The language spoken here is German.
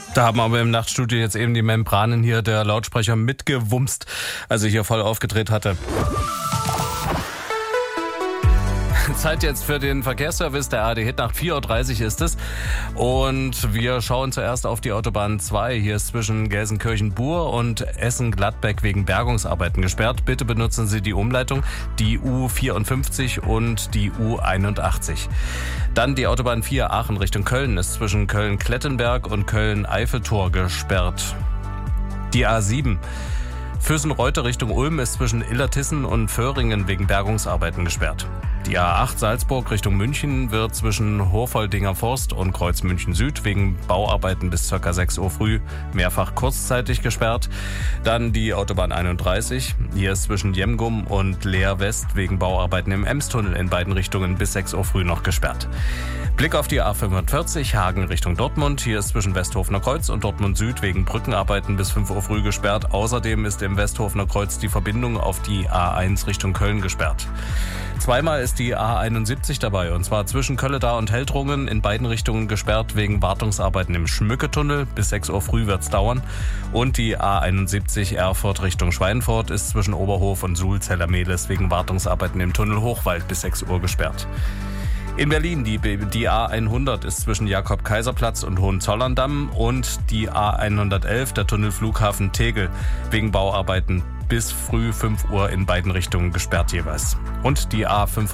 Da haben aber im Nachtstudio jetzt eben die Membranen hier der Lautsprecher mitgewumst, als ich hier voll aufgedreht hatte. Zeit jetzt für den Verkehrsservice der ARD Hit. Nach 4.30 Uhr ist es. Und wir schauen zuerst auf die Autobahn 2. Hier ist zwischen Gelsenkirchen-Bur und Essen-Gladbeck wegen Bergungsarbeiten gesperrt. Bitte benutzen Sie die Umleitung, die U54 und die U81. Dann die Autobahn 4 Aachen Richtung Köln ist zwischen Köln-Klettenberg und Köln-Eiffeltor gesperrt. Die A7 Füssen-Reute Richtung Ulm ist zwischen Illertissen und Föhringen wegen Bergungsarbeiten gesperrt. Die A8 Salzburg Richtung München wird zwischen Hochvoldinger Forst und Kreuz München Süd wegen Bauarbeiten bis ca. 6 Uhr früh mehrfach kurzzeitig gesperrt. Dann die Autobahn 31. Hier ist zwischen Jemgum und Leer West wegen Bauarbeiten im Emstunnel in beiden Richtungen bis 6 Uhr früh noch gesperrt. Blick auf die A45 Hagen Richtung Dortmund. Hier ist zwischen Westhofener Kreuz und Dortmund Süd wegen Brückenarbeiten bis 5 Uhr früh gesperrt. Außerdem ist im Westhofener Kreuz die Verbindung auf die A1 Richtung Köln gesperrt. Zweimal ist die A71 dabei, und zwar zwischen Kölledar und Heldrungen in beiden Richtungen gesperrt wegen Wartungsarbeiten im Schmücketunnel. Bis 6 Uhr früh wird's dauern. Und die A71 Erfurt Richtung Schweinfurt ist zwischen Oberhof und Sulzeller-Mehlis wegen Wartungsarbeiten im Tunnel Hochwald bis 6 Uhr gesperrt. In Berlin die A100 ist zwischen Jakob-Kaiser-Platz und Hohenzollern-Damm und die A111 der Tunnel Flughafen Tegel wegen Bauarbeiten bis früh 5 Uhr in beiden Richtungen gesperrt jeweils. Und die A5